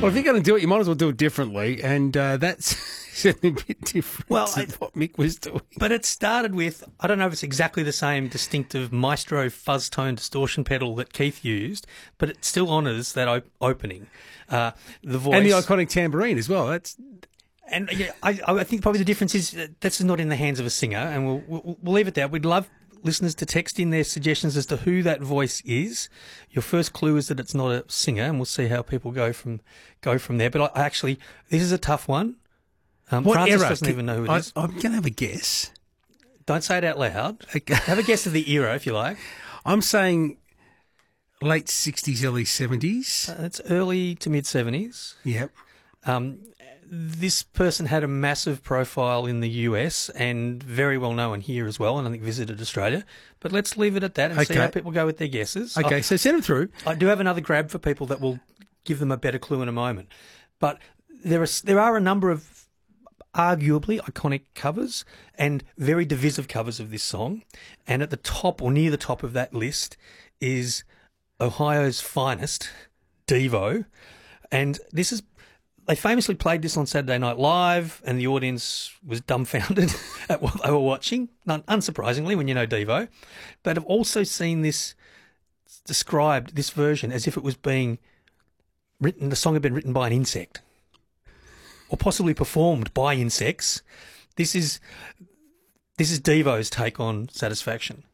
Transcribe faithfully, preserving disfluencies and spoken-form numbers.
Well, if you're going to do it, you might as well do it differently, and uh, that's certainly a bit different Well, to I- what Mick was doing. But it started with, I don't know if it's exactly the same distinctive Maestro fuzz tone distortion pedal that Keith used, but it still honours that op- opening. Uh, the voice. And the iconic tambourine as well. That's And yeah, I, I think probably the difference is that that's not in the hands of a singer, and we'll, we'll, we'll leave it there. We'd love listeners to text in their suggestions as to who that voice is. Your first clue is that it's not a singer, and we'll see how people go from go from there. But I, actually, this is a tough one. Um, what Francis era? doesn't even know who it I, is. I'm going to have a guess. Don't say it out loud. Okay. Have a guess of the era, if you like. I'm saying late sixties, early seventies. Uh, it's early to mid seventies. Yep. Um, this person had a massive profile in the U S and very well known here as well, and I think visited Australia. But let's leave it at that and see Okay. how people go with their guesses. Okay, I, so send them through. I do have another grab for people that will give them a better clue in a moment. But there are there are a number of arguably iconic covers and very divisive covers of this song. And at the top or near the top of that list is Ohio's finest, Devo. And this is, they famously played this on Saturday Night Live, and the audience was dumbfounded at what they were watching, not unsurprisingly when you know Devo. But I've also seen this described, this version, as if it was being written, the song had been written by an insect, or possibly performed by insects. This is this is Devo's take on Satisfaction.